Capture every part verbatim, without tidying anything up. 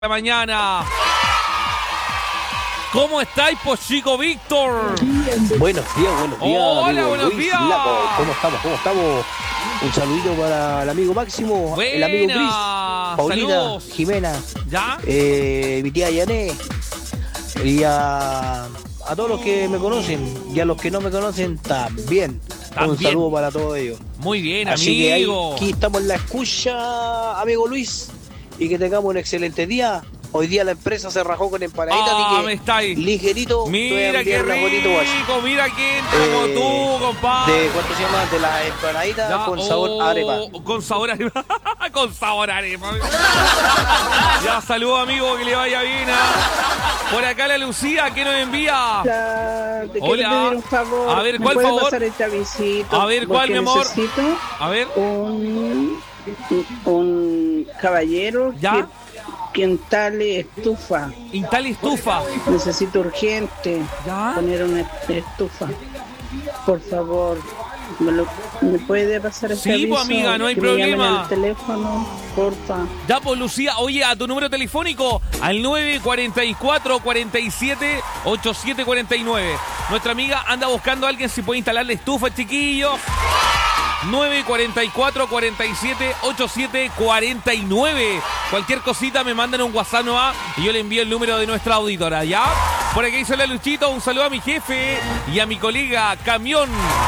la mañana. ¿Cómo estáis, Pochico Víctor? Buenos días, buenos días. Hola, amigo buenos Luis días. Laco. ¿Cómo estamos? ¿Cómo estamos? Un saludito para el amigo Máximo, Buena. el amigo Chris, Paulina, Saludos. Jimena, ¿Ya? eh, mi tía Yané, y a, a todos los que me conocen, y a los que no me conocen también. También. Un saludo para todos ellos. Muy bien, Así que ahí, amigo. aquí estamos en la escucha, amigo Luis, y que tengamos un excelente día. Hoy día la empresa se rajó con empanadita, Ah, así que me está ahí. ligerito. Mira qué una fotito así. rico, mira quién como Eh, tú, compadre. De, ¿cuánto se llama? De la empanadita Ya, con oh, sabor arepa. Con sabor arepa. Con sabor arepa. Ya, saludos, amigo, que le vaya bien. ¿Ah? Por acá la Lucía, ¿qué nos envía? Hola, te Hola. quiero pedir un favor. A ver, ¿Me ¿cuál puede favor? pasar el chavicito? A ver, ¿cuál, Porque mi amor? Necesito A ver. un, un caballero ¿Ya? que, que instale estufa. Instale estufa. Necesito urgente ¿Ya? poner una estufa. Por favor, ¿me, lo, me puede pasar este Sí, aviso? pues, amiga, no hay Que me llamen problema. al teléfono, porfa. Ya, pues, Lucía, oye, a tu número telefónico, al nueve cuatro cuatro, cuatro siete, ocho siete cuatro nueve. Nuestra amiga anda buscando a alguien si puede instalar la estufa, chiquillos. nueve cuatro cuatro, cuatro siete, ocho siete cuatro nueve. Cualquier cosita me mandan un WhatsApp nomás y yo le envío el número de nuestra auditora, ¿ya? Por aquí dice la Luchito, un saludo a mi jefe y a mi colega Camión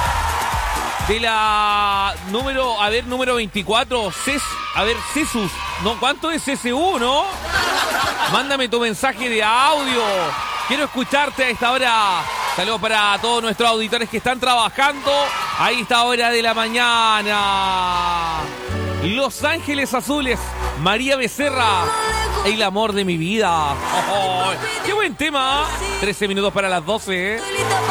de la número, a ver, número veinticuatro, Ces, a ver, Cesus, ¿no? ¿Cuánto es C S U, no? Mándame tu mensaje de audio. Quiero escucharte a esta hora. Saludos para todos nuestros auditores que están trabajando a esta hora de la mañana. Los Ángeles Azules, María Becerra, el amor de mi vida. Oh, qué buen tema. trece minutos para las doce, ¿eh?